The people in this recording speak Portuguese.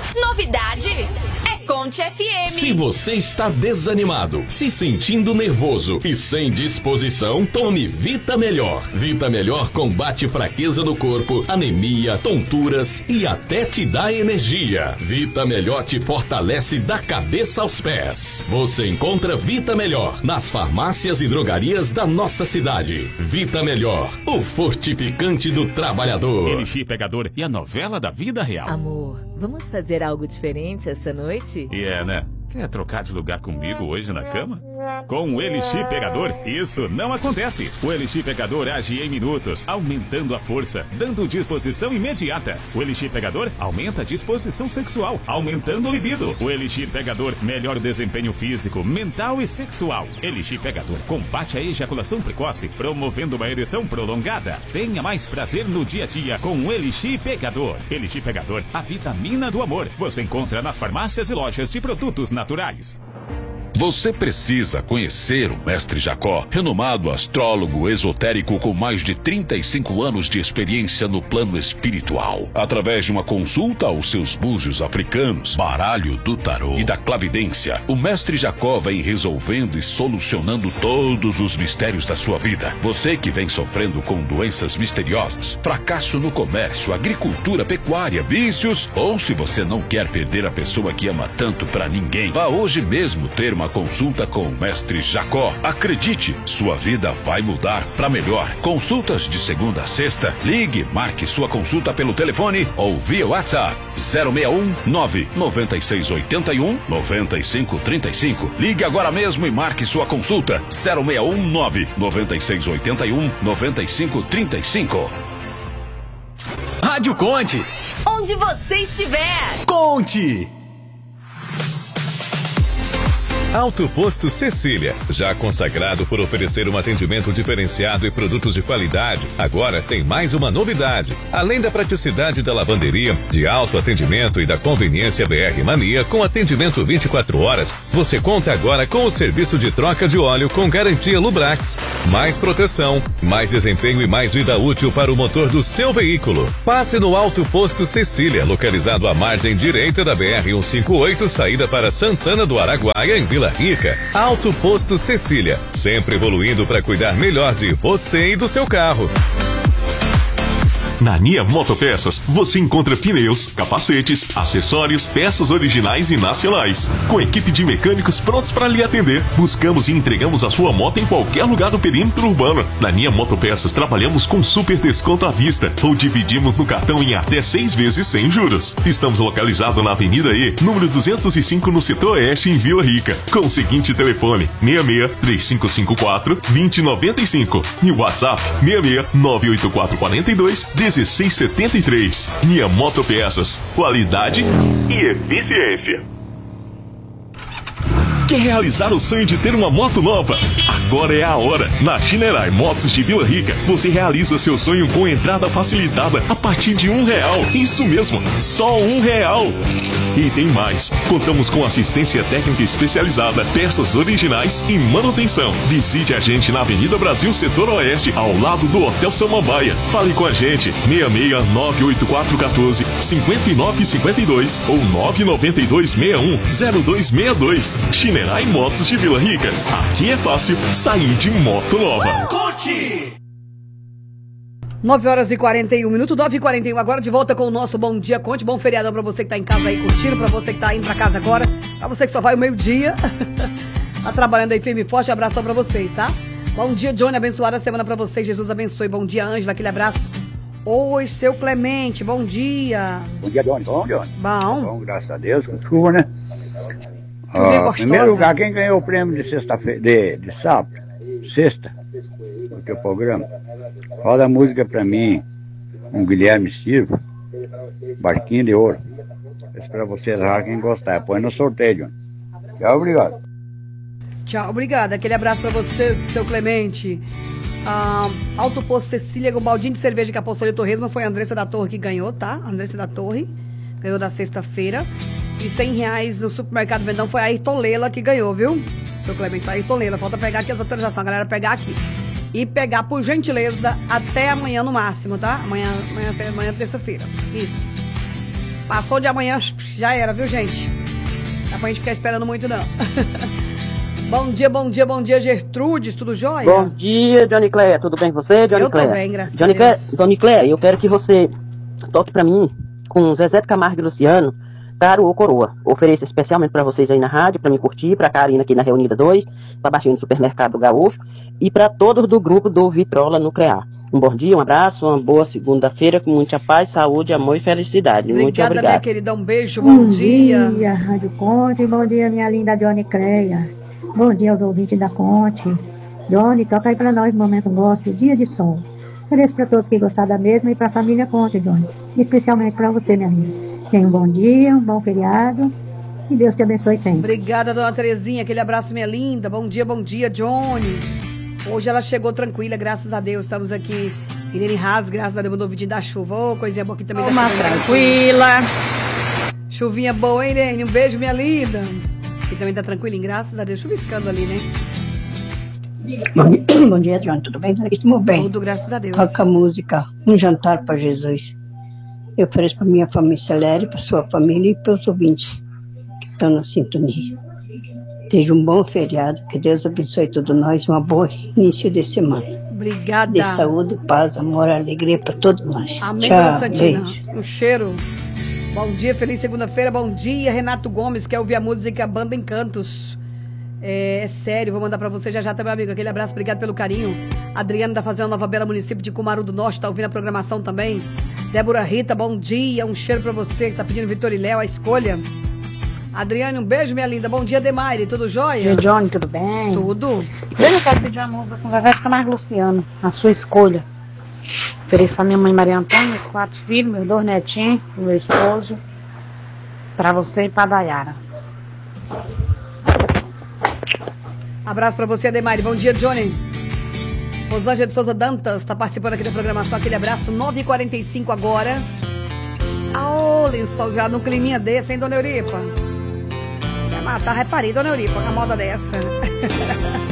Novidade é Conte FM. Se você está desanimado, se sentindo nervoso e sem disposição, tome Vita Melhor. Vita Melhor combate fraqueza no corpo, anemia, tonturas e até te dá energia. Vita Melhor te fortalece da cabeça aos pés. Você encontra Vita Melhor nas farmácias e drogarias da nossa cidade. Vita Melhor, o fortificante do trabalhador. Elixir Pegador e a novela da vida real. Amor, vamos fazer algo diferente essa noite? Né? Quer trocar de lugar comigo hoje na cama? Com o Elixir Pegador, isso não acontece. O Elixir Pegador age em minutos, aumentando a força, dando disposição imediata. O Elixir Pegador aumenta a disposição sexual, aumentando o libido. O Elixir Pegador melhora o desempenho físico, mental e sexual. Elixir Pegador combate a ejaculação precoce, promovendo uma ereção prolongada. Tenha mais prazer no dia a dia com o Elixir Pegador. Elixir Pegador, a vitamina do amor. Você encontra nas farmácias e lojas de produtos naturais. Você precisa conhecer o Mestre Jacó, renomado astrólogo esotérico com mais de 35 anos de experiência no plano espiritual. Através de uma consulta aos seus búzios africanos, baralho do tarô e da clavidência, o Mestre Jacó vem resolvendo e solucionando todos os mistérios da sua vida. Você que vem sofrendo com doenças misteriosas, fracasso no comércio, agricultura, pecuária, vícios, ou se você não quer perder a pessoa que ama tanto pra ninguém, vá hoje mesmo ter uma consulta com o Mestre Jacó. Acredite, sua vida vai mudar para melhor. Consultas de segunda a sexta. Ligue, marque sua consulta pelo telefone ou via WhatsApp 061 99681 9535. Ligue agora mesmo e marque sua consulta 061 99681 9535. Rádio Conte. Onde você estiver. Conte. Alto Posto Cecília, já consagrado por oferecer um atendimento diferenciado e produtos de qualidade, agora tem mais uma novidade. Além da praticidade da lavanderia, de alto atendimento e da conveniência BR Mania com atendimento 24 horas, você conta agora com o serviço de troca de óleo com garantia Lubrax. Mais proteção, mais desempenho e mais vida útil para o motor do seu veículo. Passe no Alto Posto Cecília, localizado à margem direita da BR-158, saída para Santana do Araguaia, em Vila Rica. Alto Posto Cecília, sempre evoluindo para cuidar melhor de você e do seu carro. Na Nia Motopeças, você encontra pneus, capacetes, acessórios, peças originais e nacionais. Com equipe de mecânicos prontos para lhe atender, buscamos e entregamos a sua moto em qualquer lugar do perímetro urbano. Na Nia Motopeças, trabalhamos com super desconto à vista ou dividimos no cartão em até 6 vezes sem juros. Estamos localizados na Avenida E, número 205, no setor oeste, em Vila Rica, com o seguinte telefone: 66 3554 2095 e o WhatsApp 66 98442 1673. Nia Motopeças, qualidade e eficiência. Quer realizar o sonho de ter uma moto nova? Agora é a hora. Na Shinerai Motos de Vila Rica, você realiza seu sonho com entrada facilitada a partir de R$1. Isso mesmo, só R$1. E tem mais. Contamos com assistência técnica especializada, peças originais e manutenção. Visite a gente na Avenida Brasil, setor oeste, ao lado do Hotel Samambaia. Fale com a gente, 66 98414 5952 ou 992 61 0262. Shinerai Motos de Vila Rica. Aqui é fácil sair de moto nova. Conte! 9h41, 9h41, agora de volta com o nosso Bom Dia Conte. Bom feriadão pra você que tá em casa aí curtindo, pra você que tá indo pra casa agora, pra você que só vai o meio-dia. Tá trabalhando aí firme e forte, abração pra vocês, tá? Bom dia, Johnny, abençoada semana pra vocês, Jesus abençoe. Bom dia, Ângela, aquele abraço. Oi, seu Clemente, bom dia. Bom dia, Johnny. Bom, Johnny? Bom, graças a Deus, com chuva, né? Em primeiro lugar, quem ganhou o prêmio de sexta-feira, de sábado, sexta, no teu programa, roda a música pra mim, um Guilherme Silva, Barquinho de Ouro. Esse pra vocês, quem gostar, põe no sorteio, Johnny. Tchau, obrigado. Tchau, obrigada. Aquele abraço pra você, seu Clemente. Alto Posto Cecília, com um baldinho de cerveja que apostou de Torresma, foi a Andressa da Torre que ganhou, tá? Andressa da Torre, ganhou da sexta-feira. E R$100 no supermercado Vendão foi a Ayrton Lela que ganhou, viu? Seu Clemente, foi a Ayrton Lela. Falta pegar aqui as autorizações, galera, pegar aqui. E pegar, por gentileza, até amanhã no máximo, tá? Amanhã terça-feira. Isso. Passou de amanhã, já era, viu, gente? Não dá pra gente ficar esperando muito, não. Bom dia, Gertrudes, tudo jóia? Bom dia, Johnny Cléia, tudo bem com você, Johnny Cléia? Eu tô bem, graças a Deus. Johnny Cléia, eu quero que você toque pra mim com Zezé de Camargo e Luciano, Caro ou Coroa. Ofereço especialmente pra vocês aí na rádio, pra me curtir, pra Karina aqui na Reunida 2, pra Baixinho do Supermercado Gaúcho e pra todos do grupo do Vitrola no CREA. Um bom dia, um abraço, uma boa segunda-feira com muita paz, saúde, amor e felicidade. Muito Obrigada, obrigado. minha querida, um beijo, bom dia. Bom dia, Rádio Conte, bom dia, minha linda Johnny Cléia. Bom dia aos ouvintes da Conte. Johnny, toca aí pra nós, Momento Gospel, Dia de Som. Ofereço pra todos que gostaram da mesma e pra família Conte, Johnny. Especialmente pra você, minha linda. Tenha um bom dia, um bom feriado. E Deus te abençoe sempre. Obrigada, dona Terezinha. Aquele abraço, minha linda. Bom dia, Johnny. Hoje ela chegou tranquila, graças a Deus. Estamos aqui. Irene Haas, graças a Deus, mandou o vídeo da chuva. Ô, coisinha boa aqui também. Uma tranquila. Chuvinha boa, hein, Irene? Um beijo, minha linda. Aqui também tá tranquilinho, graças a Deus. Chuviscando ali, né? Bom dia, Johnny. Tudo bem? Estamos bem. Tudo, graças a Deus. Toca a música Um Jantar para Jesus. Eu ofereço para minha família Celério, para sua família e para os ouvintes que estão na sintonia. Seja um bom feriado, que Deus abençoe todos nós, um bom início de semana. Obrigada. De saúde, paz, amor, alegria para todos nós. Amém, tchau, dona Santina. beijo. Um cheiro. Bom dia, feliz segunda-feira. Bom dia, Renato Gomes, quer ouvir a música Banda Encantos. É sério, vou mandar pra você já tá, meu amigo. Aquele abraço, obrigado pelo carinho. Adriano da Fazenda Nova Bela, município de Cumaru do Norte, tá ouvindo a programação também. Débora Rita, bom dia, um cheiro pra você que tá pedindo Vitor e Léo, a escolha. Adriane, um beijo, minha linda. Bom dia, Demaire, tudo jóia? Bom dia, Johnny, tudo bem? Tudo. Eu quero pedir uma música com Zezé de Camargo e Luciano, a sua escolha. Ofereço pra minha mãe Maria Antônia, meus 4 filhos, meus 2 netinhos, meu esposo, pra você e pra Dayara. Abraço pra você, Ademaire. Bom dia, Johnny. Rosângela de Souza Dantas tá participando aqui da programação. Aquele abraço, 9h45 agora. Ô, lençol já num climinha desse, hein, dona Euripa? Vai matar, reparei, dona Euripa, com a moda dessa.